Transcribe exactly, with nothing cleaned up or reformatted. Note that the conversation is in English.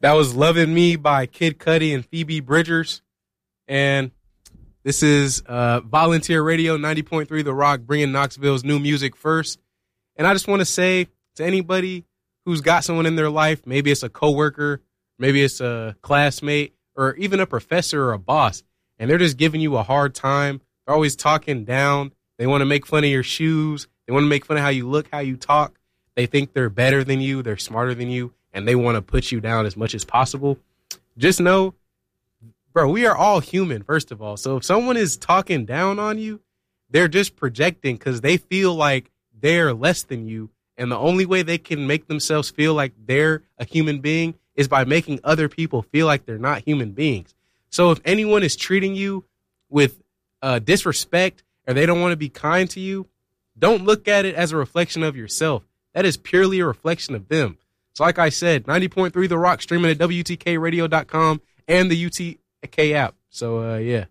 That was Lovin' Me by Kid Cudi and Phoebe Bridgers. And this is uh, Volunteer Radio, ninety point three The Rock, bringing Knoxville's new music first. And I just want to say to anybody who's got someone in their life, maybe it's a coworker, maybe it's a classmate, or even a professor or a boss, and they're just giving you a hard time. They're always talking down. They want to make fun of your shoes. They want to make fun of how you look, how you talk. They think they're better than you. They're smarter than you. And they want to put you down as much as possible. Just know, bro, we are all human, first of all. So if someone is talking down on you, they're just projecting because they feel like they're less than you. And the only way they can make themselves feel like they're a human being is by making other people feel like they're not human beings. So if anyone is treating you with uh, disrespect or they don't want to be kind to you, don't look at it as a reflection of yourself. That is purely a reflection of them. So like I said, ninety point three The Rock, streaming at W T K radio dot com and the U T K app. So, uh, yeah.